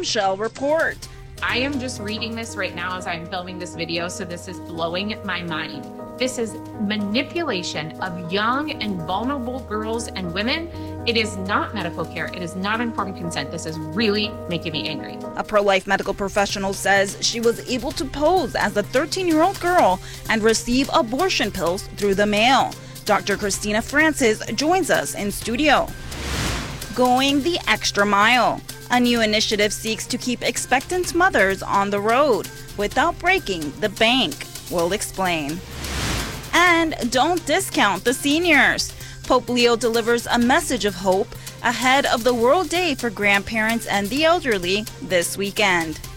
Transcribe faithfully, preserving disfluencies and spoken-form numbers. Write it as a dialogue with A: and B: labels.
A: bombshell report.
B: I am just reading this right now as I'm filming this video, so this is blowing my mind. This is manipulation of young and vulnerable girls and women. It is not medical care. It is not informed consent. This is really making me angry.
A: A pro-life medical professional says she was able to pose as a thirteen-year-old girl and receive abortion pills through the mail. Doctor Christina Francis joins us in studio. Going the extra mile. A new initiative seeks to keep expectant mothers on the road without breaking the bank. We'll explain. And don't discount the seniors. Pope Leo delivers a message of hope ahead of the World Day for Grandparents and the Elderly this weekend.